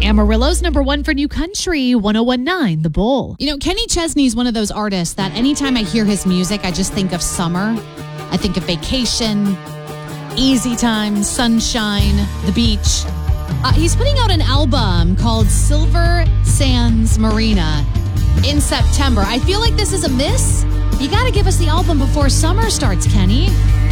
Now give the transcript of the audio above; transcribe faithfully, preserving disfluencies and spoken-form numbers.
Amarillo's number one for new country, one oh one point nine The Bull. You know, Kenny Chesney's one of those artists that anytime I hear his music, I just think of summer. I think of vacation, easy time, sunshine, the beach. Uh, he's putting out an album called Silver Sands Marina in September. I feel like this is a miss. You got to give us the album before summer starts, Kenny.